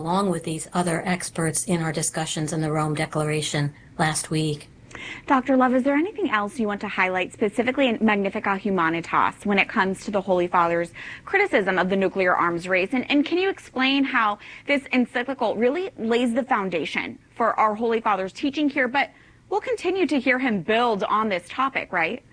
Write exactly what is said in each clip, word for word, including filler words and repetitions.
along with these other experts in our discussions in the Rome Declaration last week. Doctor Love, is there anything else you want to highlight specifically in Magnificat Humanitas when it comes to the Holy Father's criticism of the nuclear arms race? And, and can you explain how this encyclical really lays the foundation for our Holy Father's teaching here, but we'll continue to hear him build on this topic, right?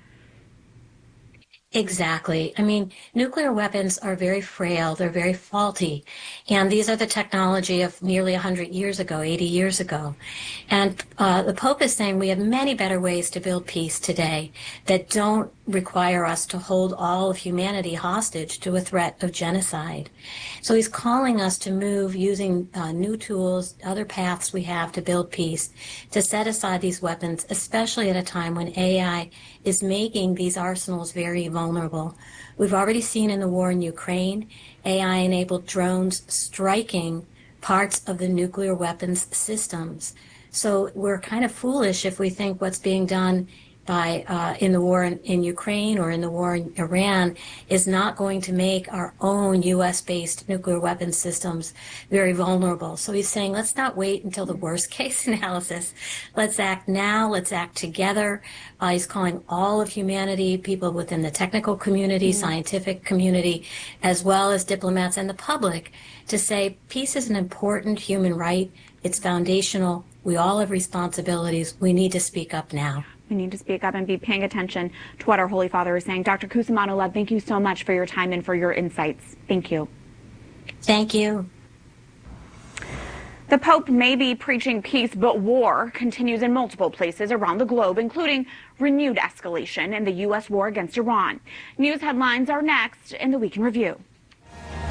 Exactly. I mean, nuclear weapons are very frail, they're very faulty, and these are the technology of nearly one hundred years ago, eighty years ago. And uh, the Pope is saying we have many better ways to build peace today that don't require us to hold all of humanity hostage to a threat of genocide. So he's calling us to move using uh, new tools, other paths we have to build peace, to set aside these weapons, especially at a time when A I is making these arsenals very vulnerable. We've already seen in the war in Ukraine, A I-enabled drones striking parts of the nuclear weapons systems. So we're kind of foolish if we think what's being done by uh, in the war in, in Ukraine or in the war in Iran is not going to make our own U S-based nuclear weapons systems very vulnerable. So he's saying, let's not wait until the worst case analysis. Let's act now. Let's act together. Uh, he's calling all of humanity, people within the technical community, mm-hmm. scientific community, as well as diplomats and the public, to say peace is an important human right. It's foundational. We all have responsibilities. We need to speak up now. We need to speak up and be paying attention to what our Holy Father is saying. Doctor Cusimano-Lev, thank you so much for your time and for your insights. Thank you. Thank you. The Pope may be preaching peace, but war continues in multiple places around the globe, including renewed escalation in the U S war against Iran. News headlines are next in the Week in Review.